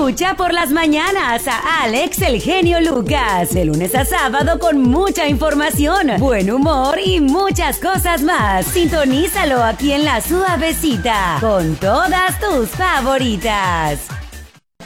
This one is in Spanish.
Escucha por las mañanas a Alex el genio Lucas, de lunes a sábado con mucha información, buen humor y muchas cosas más. Sintonízalo aquí en La Suavecita, con todas tus favoritas.